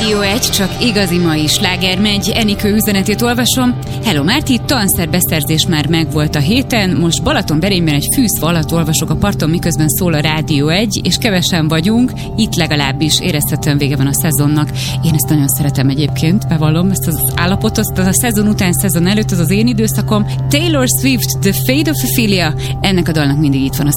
Rádió 1, csak igazi mai sláger megy. Enikő üzenetét olvasom. Hello Márti, tanszerbeszerzés már megvolt a héten, most Balatonberényben egy fűzfa alatt olvasok a parton, miközben szól a Rádió 1, és kevesen vagyunk, itt legalábbis érezhetően vége van a szezonnak. Én ezt nagyon szeretem egyébként, bevallom, ezt az állapotot, az a szezon után, szezon előtt, az az én időszakom. Taylor Swift, The Fate of Ophelia, ennek a dalnak mindig itt van a